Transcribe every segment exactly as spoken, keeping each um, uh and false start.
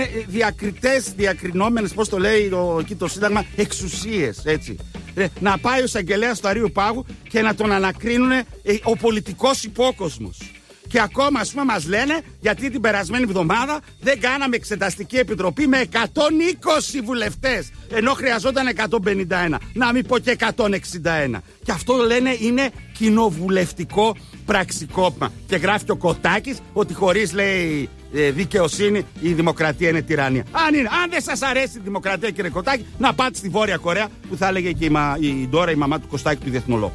διακριτές, διακρινόμενες, πώς το λέει το, εκεί το Σύνταγμα, εξουσίες, έτσι. Ε, να πάει ο εισαγγελέας του Αρείου Πάγου και να τον ανακρίνουν ε, ο πολιτικός υπόκοσμος. Και ακόμα, ας πούμε, μας λένε γιατί την περασμένη εβδομάδα δεν κάναμε εξεταστική επιτροπή με εκατόν είκοσι βουλευτές, ενώ χρειαζόταν εκατόν πενήντα ένα. Να μην πω και εκατόν εξήντα ένα. Και αυτό λένε είναι κοινοβουλευτικό πραξικόπημα. Και γράφει και ο Κωτάκης ότι χωρίς, λέει, δικαιοσύνη η δημοκρατία είναι τυραννία. Αν, είναι, αν δεν σας αρέσει η δημοκρατία, κύριε Κωτάκη, να πάτε στη Βόρεια Κορέα, που θα έλεγε και η, μα, η Ντόρα, η μαμά του Κωστάκη, του διεθνολόγου.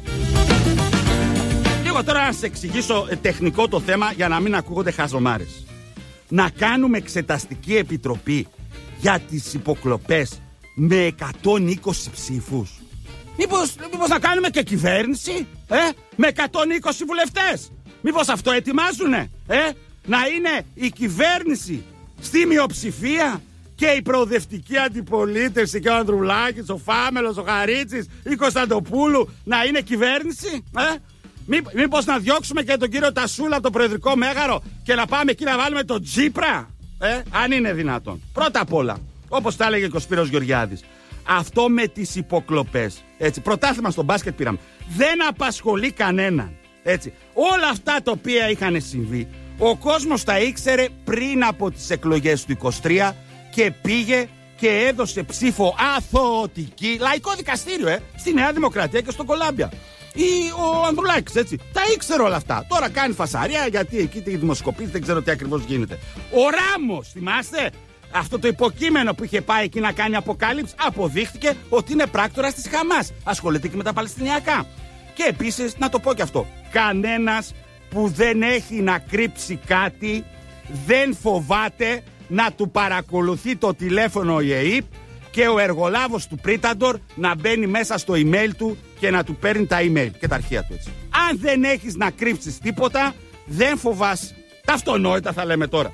Λίγο τώρα να σας εξηγήσω τεχνικό το θέμα για να μην ακούγονται χαζομάρες. Να κάνουμε εξεταστική επιτροπή για τις υποκλοπές με εκατόν είκοσι ψήφους. Μήπως, μήπως να κάνουμε και κυβέρνηση, ε, με εκατόν είκοσι βουλευτές. Μήπως αυτό ετοιμάζουνε, ε, να είναι η κυβέρνηση στη μειοψηφία και η προοδευτική αντιπολίτευση και ο Ανδρουλάκης, ο Φάμελος, ο Χαρίτσης, η Κωνσταντοπούλου να είναι κυβέρνηση, ε. Μή, μήπως να διώξουμε και τον κύριο Τασούλα από το Προεδρικό Μέγαρο και να πάμε εκεί να βάλουμε τον Τσίπρα, ε, αν είναι δυνατόν. Πρώτα απ' όλα, όπως τα έλεγε και ο Σπύρος Γεωργιάδης, αυτό με τις υποκλοπές, έτσι, πρωτάθλημα στο μπάσκετ πήραμε, δεν απασχολεί κανέναν, έτσι. Όλα αυτά τα οποία είχαν συμβεί, ο κόσμος τα ήξερε πριν από τις εκλογές του είκοσι τρία και πήγε και έδωσε ψήφο αθωωτική, λαϊκό δικαστήριο, ε, στη Νέα Δημοκρατία και στο Κολάμπια. Ή ο Ανδρουλάκης, έτσι. Τα ήξερε όλα αυτά. Τώρα κάνει φασαρία γιατί εκεί τη δημοσκοπήσει, δεν ξέρω τι ακριβώς γίνεται. Ο Ράμος, θυμάστε, αυτό το υποκείμενο που είχε πάει εκεί να κάνει αποκάλυψη, αποδείχθηκε ότι είναι πράκτορας της Χαμάς. Ασχολείται και με τα Παλαιστινιακά. Και επίσης, να το πω και αυτό, κανένας που δεν έχει να κρύψει κάτι δεν φοβάται να του παρακολουθεί το τηλέφωνο η ΕΕΠ και ο εργολάβος του Πρίταντορ να μπαίνει μέσα στο email του και να του παίρνει τα email και τα αρχεία του, έτσι. Αν δεν έχεις να κρύψεις τίποτα, δεν φοβάσαι. Τα αυτονόητα θα λέμε τώρα.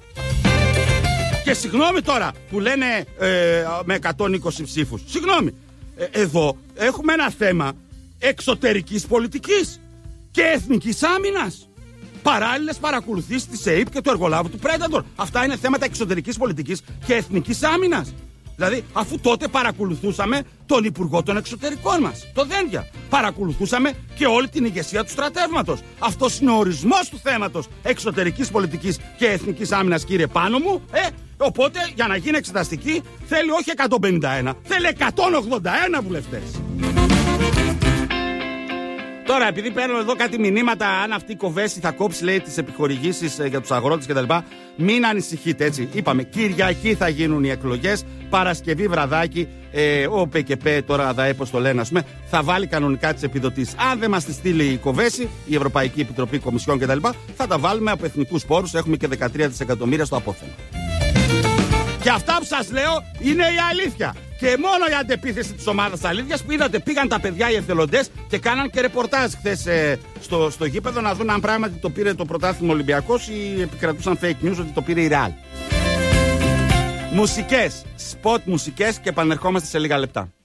Και συγγνώμη τώρα που λένε ε, με εκατόν είκοσι ψήφους. Συγγνώμη. Ε, εδώ έχουμε ένα θέμα εξωτερικής πολιτικής και εθνικής άμυνας. Παράλληλες παρακολουθήσεις της ΕΕΠ και του εργολάβου του Πρέταντορ. Αυτά είναι θέματα εξωτερικής πολιτικής και εθνικής άμυνας. Δηλαδή, αφού τότε παρακολουθούσαμε τον Υπουργό των Εξωτερικών μας, το Δένδια. Παρακολουθούσαμε και όλη την ηγεσία του στρατεύματος. Αυτός είναι ο ορισμός του θέματος εξωτερικής πολιτικής και εθνικής άμυνας, κύριε Πάνο μου. Ε, οπότε, για να γίνει εξεταστική, θέλει όχι εκατόν πενήντα ένα, θέλει εκατόν ογδόντα ένα βουλευτές. Τώρα, επειδή παίρνω εδώ κάτι μηνύματα, αν αυτή η Κοβέση θα κόψει, λέει, τις επιχορηγήσεις για τους αγρότες κτλ., μην ανησυχείτε, έτσι. Είπαμε, Κυριακή θα γίνουν οι εκλογές, Παρασκευή βραδάκι, ε, ο ΠΚΠ, τώρα ΑΔΑΕ, πώς το λένε, ας πούμε, θα βάλει κανονικά τις επιδοτήσεις. Αν δεν μας τη στείλει η Κοβέση, η Ευρωπαϊκή Επιτροπή Κομισιόν κτλ., θα τα βάλουμε από εθνικούς πόρους, έχουμε και δεκατρία δισεκατομμύρια στο απόθεμα. Και αυτά που σας λέω είναι η αλήθεια. Και μόνο η αντεπίθεση της ομάδας αλήθειας που είδατε, πήγαν τα παιδιά οι εθελοντές και κάναν και ρεπορτάζ χθες ε, στο, στο γήπεδο να δουν αν πράγματι το πήρε το πρωτάθλημα Ολυμπιακός ή επικρατούσαν fake news ότι το πήρε η Real. Μουσικές, spot μουσικές και επανερχόμαστε σε λίγα λεπτά.